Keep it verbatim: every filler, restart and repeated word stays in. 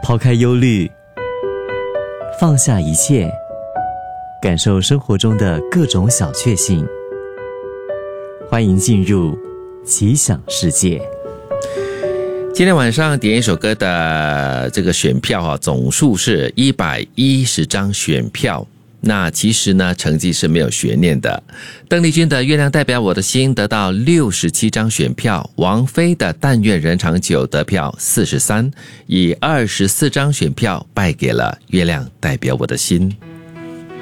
抛开忧虑，放下一切，感受生活中的各种小确幸。欢迎进入奇想世界。 今天晚上点一首歌的这个选票啊，总数是一百一十张选票。那其实呢，成绩是没有悬念的。邓丽君的《月亮代表我的心》得到六十七张选票，王菲的《但愿人长久》得票四十三，以二十四张选票败给了《月亮代表我的心》。